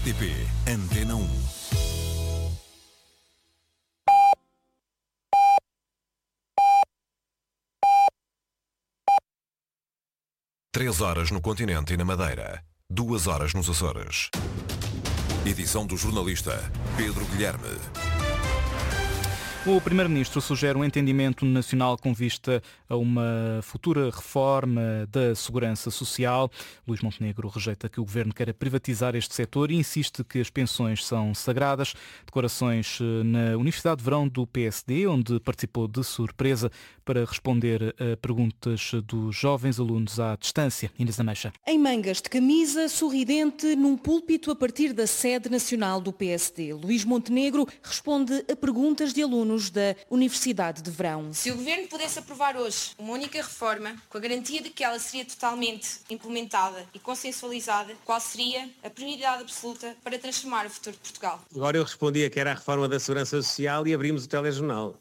RTP Antena 1. Três horas no continente e na Madeira. 2 horas nos Açores. Edição do jornalista Pedro Guilherme. O Primeiro-Ministro sugere um entendimento nacional com vista a uma futura reforma da segurança social. Luís Montenegro rejeita que o Governo queira privatizar este setor e insiste que as pensões são sagradas. Declarações na Universidade de Verão do PSD, onde participou de surpresa para responder a perguntas dos jovens alunos à distância. Inês Ameixa. Em mangas de camisa, sorridente, num púlpito a partir da sede nacional do PSD. Luís Montenegro responde a perguntas de alunos da Universidade de Verão. Se o Governo pudesse aprovar hoje uma única reforma, com a garantia de que ela seria totalmente implementada e consensualizada, qual seria a prioridade absoluta para transformar o futuro de Portugal? Agora eu respondia que era a reforma da Segurança Social e abrimos o telejornal.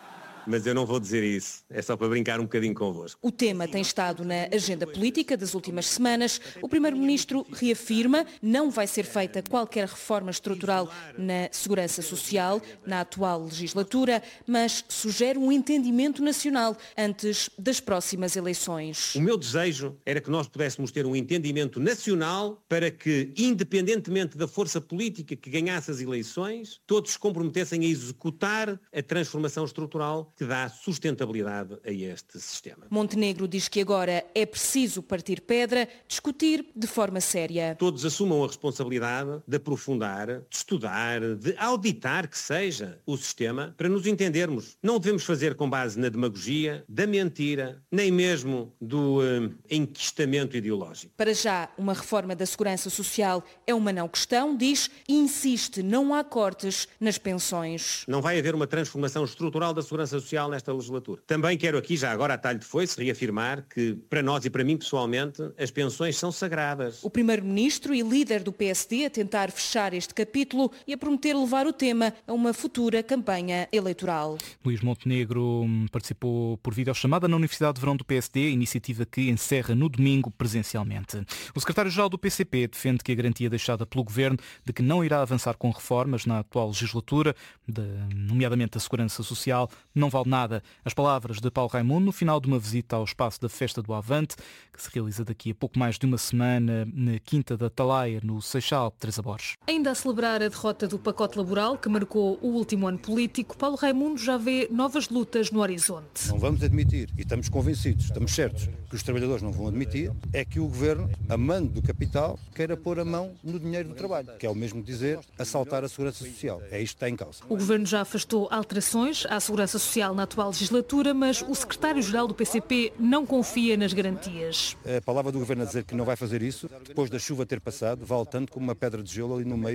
Mas eu não vou dizer isso, é só para brincar um bocadinho convosco. O tema tem estado na agenda política das últimas semanas. O Primeiro-Ministro reafirma não vai ser feita qualquer reforma estrutural na segurança social na atual legislatura, mas sugere um entendimento nacional antes das próximas eleições. O meu desejo era que nós pudéssemos ter um entendimento nacional para que, independentemente da força política que ganhasse as eleições, todos se comprometessem a executar a transformação estrutural que dá sustentabilidade a este sistema. Montenegro diz que agora é preciso partir pedra, discutir de forma séria. Todos assumam a responsabilidade de aprofundar, de estudar, de auditar que seja o sistema para nos entendermos. Não o devemos fazer com base na demagogia, da mentira, nem mesmo do enquistamento ideológico. Para já, uma reforma da segurança social é uma não questão, diz, e insiste, não há cortes nas pensões. Não vai haver uma transformação estrutural da segurança social nesta legislatura. Também quero aqui, já agora a talho de foice, reafirmar que para nós e para mim pessoalmente as pensões são sagradas. O Primeiro-Ministro e líder do PSD a tentar fechar este capítulo e a prometer levar o tema a uma futura campanha eleitoral. Luís Montenegro participou por videochamada na Universidade de Verão do PSD, iniciativa que encerra no domingo presencialmente. O secretário-geral do PCP defende que a garantia deixada pelo Governo de que não irá avançar com reformas na atual legislatura, nomeadamente da segurança social, não vale nada. As palavras de Paulo Raimundo no final de uma visita ao espaço da Festa do Avante, que se realiza daqui a pouco mais de uma semana na Quinta da Atalaia, no Seixal. Teresa Borges. Ainda a celebrar a derrota do pacote laboral, que marcou o último ano político, Paulo Raimundo já vê novas lutas no horizonte. Não vamos admitir, e estamos convencidos, estamos certos, que os trabalhadores não vão admitir, é que o Governo, a mando do capital, queira pôr a mão no dinheiro do trabalho, que é o mesmo dizer assaltar a segurança social. É isto que está em causa. O Governo já afastou alterações à segurança social na atual legislatura, mas o secretário-geral do PCP não confia nas garantias. A palavra do Governo a dizer que não vai fazer isso, depois da chuva ter passado, vale tanto como uma pedra de gelo ali no meio